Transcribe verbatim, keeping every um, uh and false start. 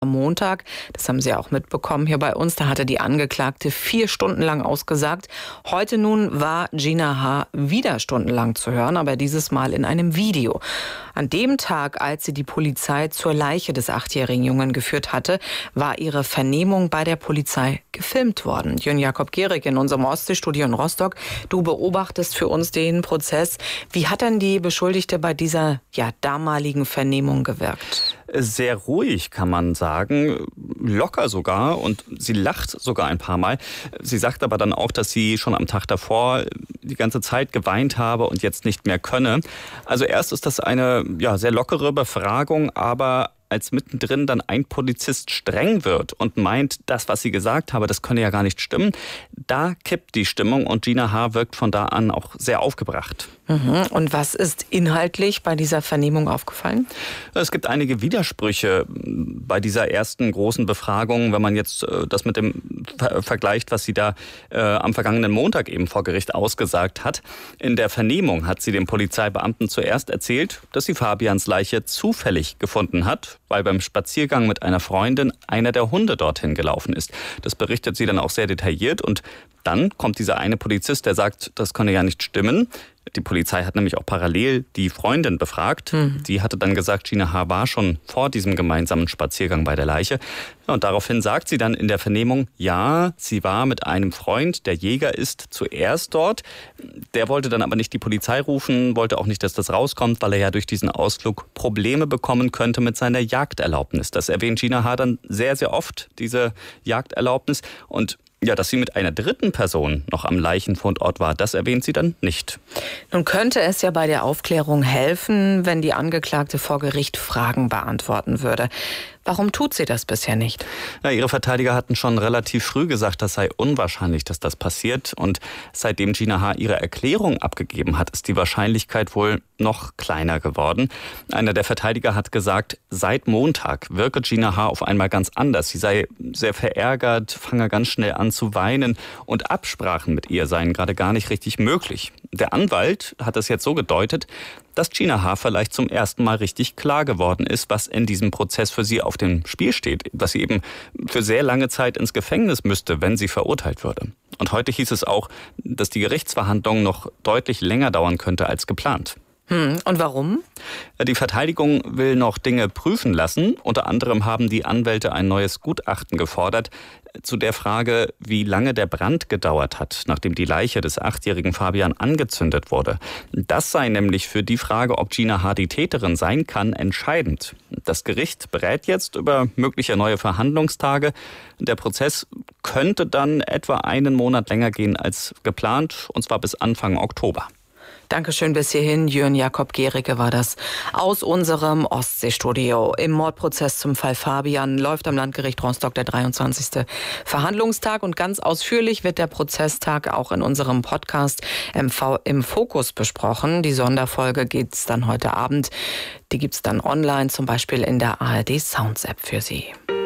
Am Montag, das haben Sie auch mitbekommen hier bei uns, da hatte die Angeklagte vier Stunden lang ausgesagt. Heute nun war Gina H. wieder stundenlang zu hören, aber dieses Mal in einem Video. An dem Tag, als sie die Polizei zur Leiche des achtjährigen Jungen geführt hatte, war ihre Vernehmung bei der Polizei gefilmt worden. Jörn Jakob Gehrig in unserem Ostseestudio in Rostock. Du beobachtest für uns den Prozess. Wie hat denn die Beschuldigte bei dieser ja, damaligen Vernehmung gewirkt? Sehr ruhig, kann man sagen, locker sogar, und sie lacht sogar ein paar Mal. Sie sagt aber dann auch, dass sie schon am Tag davor die ganze Zeit geweint habe und jetzt nicht mehr könne. Also erst ist das eine ja, sehr lockere Befragung, aber als mittendrin dann ein Polizist streng wird und meint, das, was sie gesagt habe, das könne ja gar nicht stimmen, da kippt die Stimmung und Gina H. wirkt von da an auch sehr aufgebracht. Mhm. Und was ist inhaltlich bei dieser Vernehmung aufgefallen? Es gibt einige Widersprüche bei dieser ersten großen Befragung, wenn man jetzt das mit dem ver- vergleicht, was sie da äh, am vergangenen Montag eben vor Gericht ausgesagt hat. In der Vernehmung hat sie dem Polizeibeamten zuerst erzählt, dass sie Fabians Leiche zufällig gefunden hat, weil beim Spaziergang mit einer Freundin einer der Hunde dorthin gelaufen ist. Das berichtet sie dann auch sehr detailliert, und dann kommt dieser eine Polizist, der sagt, das könne ja nicht stimmen. Die Polizei hat nämlich auch parallel die Freundin befragt. Mhm. Die hatte dann gesagt, Gina H. war schon vor diesem gemeinsamen Spaziergang bei der Leiche. Und daraufhin sagt sie dann in der Vernehmung, ja, sie war mit einem Freund, der Jäger ist, zuerst dort. Der wollte dann aber nicht die Polizei rufen, wollte auch nicht, dass das rauskommt, weil er ja durch diesen Ausflug Probleme bekommen könnte mit seiner Jagderlaubnis. Das erwähnt Gina H. dann sehr, sehr oft, diese Jagderlaubnis. Und ja, dass sie mit einer dritten Person noch am Leichenfundort war, das erwähnt sie dann nicht. Nun könnte es ja bei der Aufklärung helfen, wenn die Angeklagte vor Gericht Fragen beantworten würde. Warum tut sie das bisher nicht? Ja, ihre Verteidiger hatten schon relativ früh gesagt, das sei unwahrscheinlich, dass das passiert. Und seitdem Gina H. ihre Erklärung abgegeben hat, ist die Wahrscheinlichkeit wohl noch kleiner geworden. Einer der Verteidiger hat gesagt, seit Montag wirke Gina H. auf einmal ganz anders. Sie sei sehr verärgert, fange ganz schnell an zu weinen, und Absprachen mit ihr seien gerade gar nicht richtig möglich. Der Anwalt hat es jetzt so gedeutet, dass Gina H. vielleicht zum ersten Mal richtig klar geworden ist, was in diesem Prozess für sie auf dem Spiel steht, dass sie eben für sehr lange Zeit ins Gefängnis müsste, wenn sie verurteilt würde. Und heute hieß es auch, dass die Gerichtsverhandlung noch deutlich länger dauern könnte als geplant. Hm, und warum? Die Verteidigung will noch Dinge prüfen lassen. Unter anderem haben die Anwälte ein neues Gutachten gefordert zu der Frage, wie lange der Brand gedauert hat, nachdem die Leiche des achtjährigen Fabian angezündet wurde. Das sei nämlich für die Frage, ob Gina H. die Täterin sein kann, entscheidend. Das Gericht berät jetzt über mögliche neue Verhandlungstage. Der Prozess könnte dann etwa einen Monat länger gehen als geplant, und zwar bis Anfang Oktober. Dankeschön bis hierhin. Jörn Jakob Gehrig war das aus unserem Ostseestudio. Im Mordprozess zum Fall Fabian läuft am Landgericht Rostock der dreiundzwanzigste Verhandlungstag. Und ganz ausführlich wird der Prozesstag auch in unserem Podcast M V im Fokus besprochen. Die Sonderfolge gibt's dann heute Abend. Die gibt's dann online, zum Beispiel in der A R D Sounds App für Sie.